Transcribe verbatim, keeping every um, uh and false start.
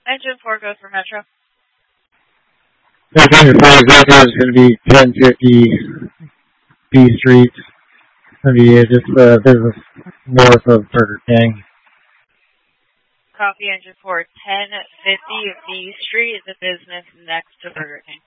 Engine four goes for Metro. Engine four is going to be ten fifty B Street. It's going to be just uh, business north of Burger King. Copy, Engine four, ten fifty B Street, the business next to Burger King.